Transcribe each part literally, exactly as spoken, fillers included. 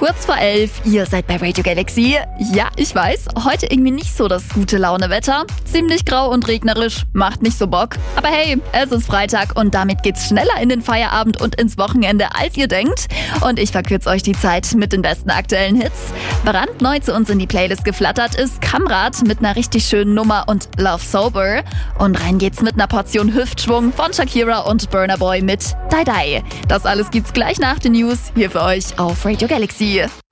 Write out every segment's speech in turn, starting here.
Kurz vor elf, ihr seid bei Radio Galaxy. Ja, ich weiß, heute irgendwie nicht so das gute Launewetter. Ziemlich grau und regnerisch, macht nicht so Bock. Aber hey, es ist Freitag und damit geht's schneller in den Feierabend und ins Wochenende, als ihr denkt. Und ich verkürze euch die Zeit mit den besten aktuellen Hits. Brandneu zu uns in die Playlist geflattert ist Kamrat mit einer richtig schönen Nummer und Love Sober. Und rein geht's mit einer Portion Hüftschwung von Shakira und Burna Boy mit Die Die. Das alles gibt's gleich nach den News hier für euch auf Radio Galaxy.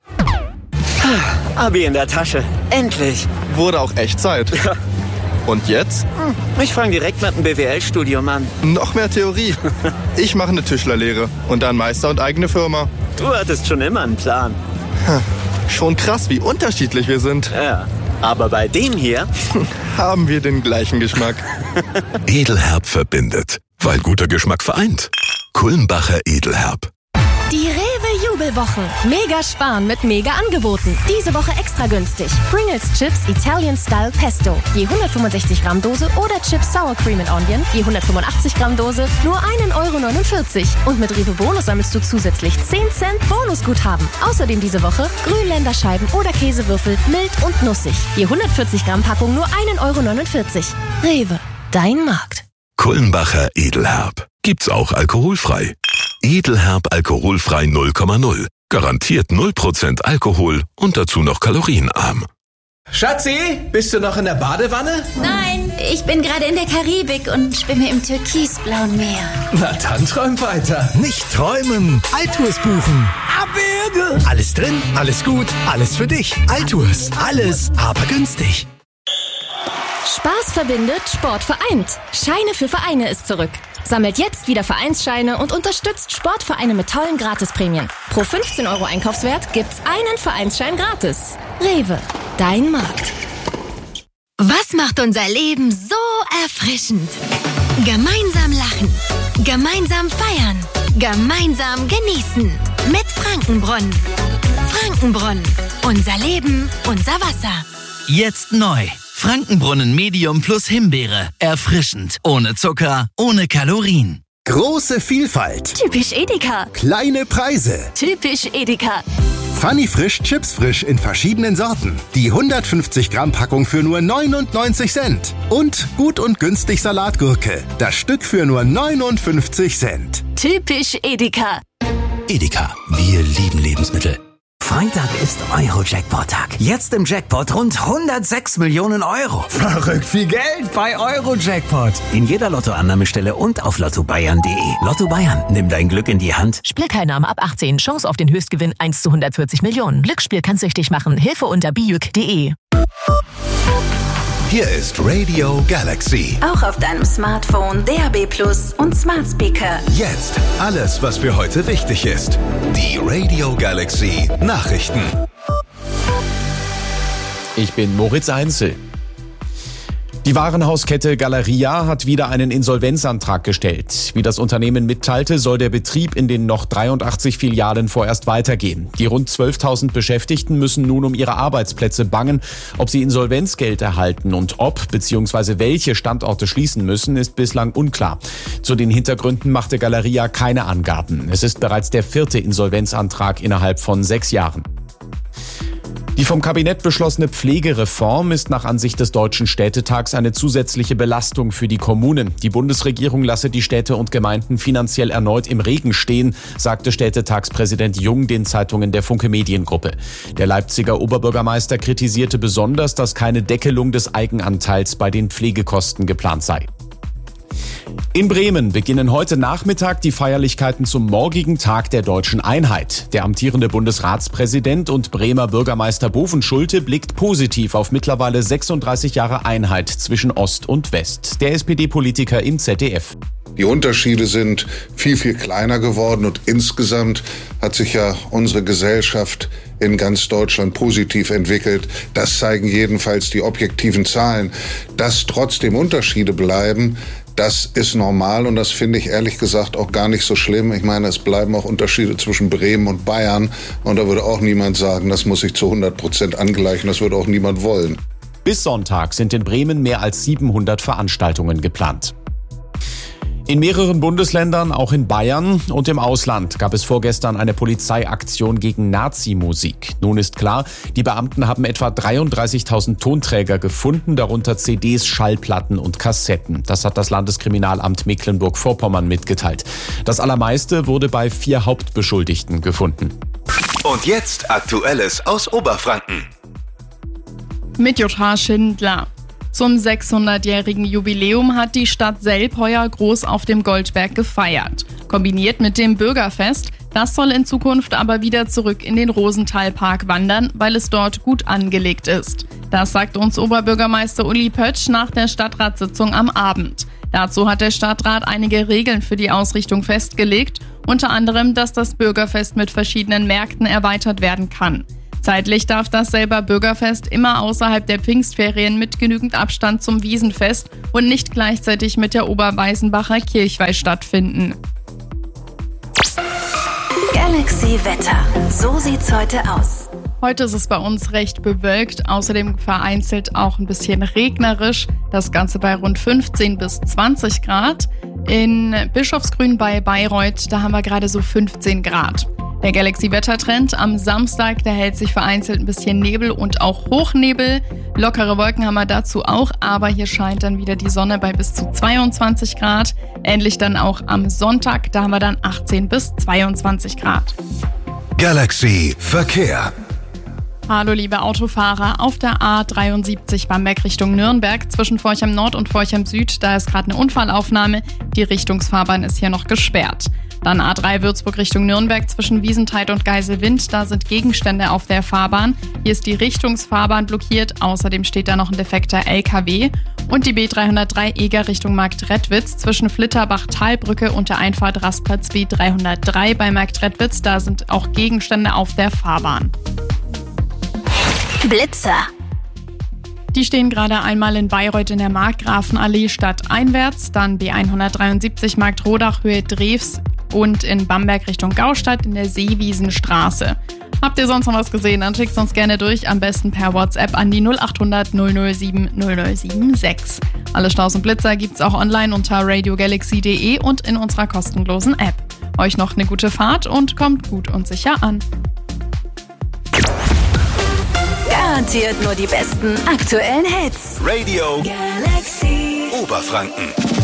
Abi in der Tasche. Endlich. Wurde auch echt Zeit. Ja. Und jetzt? Ich fange direkt mit einem B W L-Studium an. Noch mehr Theorie. Ich mache eine Tischlerlehre und dann Meister und eigene Firma. Du hattest schon immer einen Plan. Schon krass, wie unterschiedlich wir sind. Ja, aber bei dem hier haben wir den gleichen Geschmack. Edelherb verbindet, weil guter Geschmack vereint. Kulmbacher Edelherb. Die Rewe-Jubelwochen. Mega sparen mit Mega-Angeboten. Diese Woche extra günstig. Pringles Chips Italian Style Pesto. Je hundertfünfundsechzig Gramm Dose oder Chips Sour Cream and Onion. Je hundertfünfundachtzig Gramm Dose. Nur ein Euro neunundvierzig. Und mit Rewe Bonus sammelst du zusätzlich zehn Cent Bonusguthaben. Außerdem diese Woche Grünländerscheiben oder Käsewürfel mild und nussig. Je hundertvierzig Gramm Packung nur ein Euro neunundvierzig. Rewe. Dein Markt. Kulmbacher Edelherb. Gibt's auch alkoholfrei. Edelherb alkoholfrei null Komma null. Garantiert null Prozent Alkohol und dazu noch kalorienarm. Schatzi, bist du noch in der Badewanne? Nein, ich bin gerade in der Karibik und schwimme im türkisblauen Meer. Na dann träum weiter. Nicht träumen, Altours buchen. Abwürge. Alles drin, alles gut, alles für dich. Altours, alles, aber günstig. Spaß verbindet, Sport vereint. Scheine für Vereine ist zurück. Sammelt jetzt wieder Vereinsscheine und unterstützt Sportvereine mit tollen Gratisprämien. Pro fünfzehn Euro Einkaufswert gibt's einen Vereinsschein gratis. Rewe, dein Markt. Was macht unser Leben so erfrischend? Gemeinsam lachen, gemeinsam feiern, gemeinsam genießen. Mit Frankenbrunnen. Frankenbrunnen. Unser Leben, unser Wasser. Jetzt neu. Frankenbrunnen Medium plus Himbeere. Erfrischend. Ohne Zucker, ohne Kalorien. Große Vielfalt. Typisch Edeka. Kleine Preise. Typisch Edeka. Funny Frisch Chips Frisch in verschiedenen Sorten. Die hundertfünfzig Gramm Packung für nur neunundneunzig Cent. Und gut und günstig Salatgurke. Das Stück für nur neunundfünfzig Cent. Typisch Edeka. Edeka. Wir lieben Lebensmittel. Freitag ist Euro-Jackpot-Tag. Jetzt im Jackpot rund hundertsechs Millionen Euro. Verrückt viel Geld bei Euro-Jackpot. In jeder Lottoannahmestelle und auf lotto bayern punkt de. Lotto Bayern, nimm dein Glück in die Hand. Spielteilnahme ab achtzehn. Chance auf den Höchstgewinn eins zu hundertvierzig Millionen. Glücksspiel kann süchtig machen. Hilfe unter bijuk punkt de. Hier ist Radio Galaxy. Auch auf deinem Smartphone, D A B Plus und Smart Speaker. Jetzt alles, was für heute wichtig ist. Die Radio Galaxy Nachrichten. Ich bin Moritz Einzel. Die Warenhauskette Galeria hat wieder einen Insolvenzantrag gestellt. Wie das Unternehmen mitteilte, soll der Betrieb in den noch dreiundachtzig Filialen vorerst weitergehen. Die rund zwölftausend Beschäftigten müssen nun um ihre Arbeitsplätze bangen. Ob sie Insolvenzgeld erhalten und ob bzw. welche Standorte schließen müssen, ist bislang unklar. Zu den Hintergründen machte Galeria keine Angaben. Es ist bereits der vierte Insolvenzantrag innerhalb von sechs Jahren. Die vom Kabinett beschlossene Pflegereform ist nach Ansicht des Deutschen Städtetags eine zusätzliche Belastung für die Kommunen. Die Bundesregierung lasse die Städte und Gemeinden finanziell erneut im Regen stehen, sagte Städtetagspräsident Jung den Zeitungen der Funke Mediengruppe. Der Leipziger Oberbürgermeister kritisierte besonders, dass keine Deckelung des Eigenanteils bei den Pflegekosten geplant sei. In Bremen beginnen heute Nachmittag die Feierlichkeiten zum morgigen Tag der Deutschen Einheit. Der amtierende Bundesratspräsident und Bremer Bürgermeister Bovenschulte blickt positiv auf mittlerweile sechsunddreißig Jahre Einheit zwischen Ost und West. Der S P D-Politiker im Z D F. Die Unterschiede sind viel, viel kleiner geworden und insgesamt hat sich ja unsere Gesellschaft in ganz Deutschland positiv entwickelt. Das zeigen jedenfalls die objektiven Zahlen. Dass trotzdem Unterschiede bleiben, das ist normal und das finde ich ehrlich gesagt auch gar nicht so schlimm. Ich meine, es bleiben auch Unterschiede zwischen Bremen und Bayern und da würde auch niemand sagen, das muss sich zu hundert Prozent angleichen, das würde auch niemand wollen. Bis Sonntag sind in Bremen mehr als siebenhundert Veranstaltungen geplant. In mehreren Bundesländern, auch in Bayern und im Ausland, gab es vorgestern eine Polizeiaktion gegen Nazi-Musik. Nun ist klar, die Beamten haben etwa dreiunddreißigtausend Tonträger gefunden, darunter C Ds, Schallplatten und Kassetten. Das hat das Landeskriminalamt Mecklenburg-Vorpommern mitgeteilt. Das Allermeiste wurde bei vier Hauptbeschuldigten gefunden. Und jetzt Aktuelles aus Oberfranken. Mit Jutta Schindler. Zum sechshundertjährigen Jubiläum hat die Stadt Selb heuer groß auf dem Goldberg gefeiert. Kombiniert mit dem Bürgerfest, das soll in Zukunft aber wieder zurück in den Rosenthalpark wandern, weil es dort gut angelegt ist. Das sagt uns Oberbürgermeister Uli Pötsch nach der Stadtratssitzung am Abend. Dazu hat der Stadtrat einige Regeln für die Ausrichtung festgelegt, unter anderem, dass das Bürgerfest mit verschiedenen Märkten erweitert werden kann. Zeitlich darf das selber Bürgerfest immer außerhalb der Pfingstferien mit genügend Abstand zum Wiesenfest und nicht gleichzeitig mit der Oberweißenbacher Kirchweih stattfinden. Galaxy Wetter. So sieht's heute aus. Heute ist es bei uns recht bewölkt, außerdem vereinzelt auch ein bisschen regnerisch. Das Ganze bei rund fünfzehn bis zwanzig Grad. In Bischofsgrün bei Bayreuth, da haben wir gerade so fünfzehn Grad. Der Galaxy-Wettertrend am Samstag, der hält sich vereinzelt ein bisschen Nebel und auch Hochnebel. Lockere Wolken haben wir dazu auch, aber hier scheint dann wieder die Sonne bei bis zu zweiundzwanzig Grad. Ähnlich dann auch am Sonntag, da haben wir dann achtzehn bis zweiundzwanzig Grad. Galaxy Verkehr. Hallo liebe Autofahrer, auf der A dreiundsiebzig Bamberg Richtung Nürnberg zwischen Forchheim Nord und Forchheim Süd, da ist gerade eine Unfallaufnahme, die Richtungsfahrbahn ist hier noch gesperrt. Dann A drei Würzburg Richtung Nürnberg zwischen Wiesenthal und Geiselwind, da sind Gegenstände auf der Fahrbahn. Hier ist die Richtungsfahrbahn blockiert, außerdem steht da noch ein defekter L K W. Und die B dreihundertdrei Eger Richtung Marktredwitz zwischen Flitterbach-Talbrücke und der Einfahrt Rastplatz B dreihundertdrei bei Marktredwitz, da sind auch Gegenstände auf der Fahrbahn. Blitzer. Die stehen gerade einmal in Bayreuth in der Markgrafenallee stadteinwärts, dann B hundertdreiundsiebzig Marktrodach Höhe Drews und in Bamberg Richtung Gaustadt in der Seewiesenstraße. Habt ihr sonst noch was gesehen, dann schickt es uns gerne durch, am besten per WhatsApp an die null achthundert null null sieben null null sieben sechs. Alle Staus und Blitzer gibt's auch online unter radio galaxy punkt de und in unserer kostenlosen App. Euch noch eine gute Fahrt und kommt gut und sicher an. Garantiert nur die besten aktuellen Hits. Radio Galaxy Oberfranken.